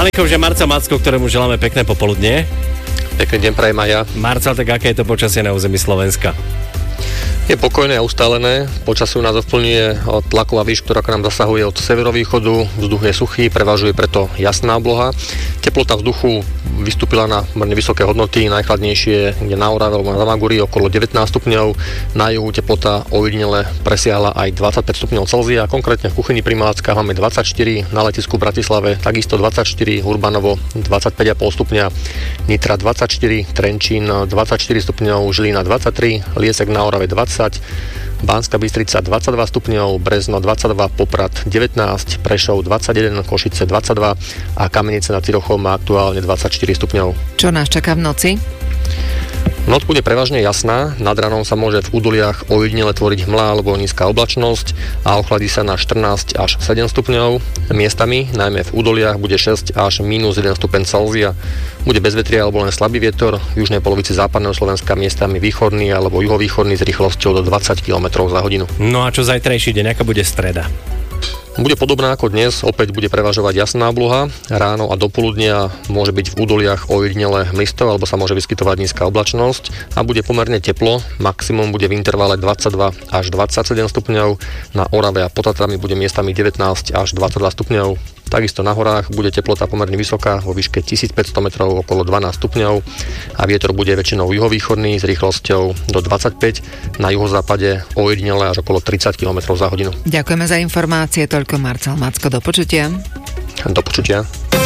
Na linkou je Marcel Macko, ktorému želáme pekné popoludnie. Pekný deň prajem aj ja. Marcel, tak aké je to počasie na území Slovenska? Je pokojné a ustálené. Počasiu nás ovplyvňuje tlaková výška, ktorá k nám zasahuje od severovýchodu. Vzduch je suchý, prevažuje preto jasná obloha. Teplota vzduchu vystúpila na pomerne vysoké hodnoty. Najchladnejšie je na Orave alebo na Zamagúri okolo 19 stupňov. Na juhu teplota ojedinele presiahla aj 25 stupňov Celzia. Konkrétne v kuchyni pri Malackách máme 24, na letisku v Bratislave takisto 24, Urbanovo 25,5 stupňa, Nitra 24, Trenčín 24 stupňov, Žilina 23, Liesek na Orave 20, Banská Bystrica 22 stupňov, Brezno 22, Poprad 19, Prešov 21, Košice 22 a Kamenice nad Cirochom má aktuálne 24 stupňov. Čo nás čaká v noci? Noc bude prevažne jasná, nad ranom sa môže v údoliach ojedinele tvoriť hmla alebo nízka oblačnosť a ochladí sa na 14 až 7 stupňov. Miestami, najmä v údoliach, bude 6 až minus 1 stupeň Celzia. Bude bezvetria alebo len slabý vietor, v južnej polovici západného Slovenska miestami východný alebo juhovýchodný s rýchlosťou do 20 km za hodinu. No a čo zajtrajší deň, aká bude streda? Bude podobná ako dnes, opäť bude prevažovať jasná obloha. Ráno a dopoludnia môže byť v údoliach ojedinele hmlisto alebo sa môže vyskytovať nízka oblačnosť a bude pomerne teplo. Maximum bude v intervale 22 až 27 stupňov. Na Orave a pod Tatrami bude miestami 19 až 22 stupňov. Takisto na horách bude teplota pomerne vysoká, vo výške 1500 metrov okolo 12 stupňov a vietor bude väčšinou juhovýchodný s rýchlosťou do 25, na juhozápade ojedinele až okolo 30 km za hodinu. Ďakujeme za informácie, toľko Marcel Macko, do počutia. Do počutia.